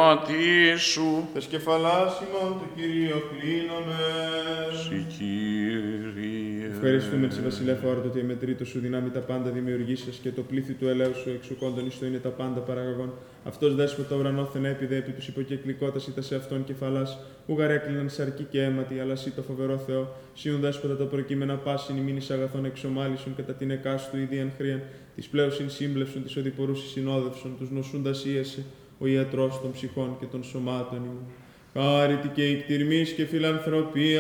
ονόματι σου. Τες κεφαλάς ημών το Κύριο κλείνομεν. Συ Κύριε. Ευχαριστούμε τη Βασιλεύα Όρτο ότι εμετρήτω σου δυνάμει τα πάντα δημιουργήσας και το πλήθη του ελέου σου εξουκόντων εις το είναι τα πάντα παραγωγών. Αυτός δέσποτα ουρανόθεν έπιδε επί τους υποκεκλικότας ή τα σε αυτόν κεφαλάς, ουγαρ έκλειναν σαρκή και αίματι, αλλά σύ το φοβερό Θεό, σίουν δέσποτα τα προκείμενα πάσιν ημίνης αγαθών εξομάλισον κατά την εκάστου ίδιαν χρίαν, της πλέουσιν σύμπλευσον, της οδηπορούσι συνόδευσον, τους νοσούντας ίεσε, ο ιατρός των ψυχών και των σωμάτων ημών. Χάρητη και η κτηρμής και φιλανθρωπία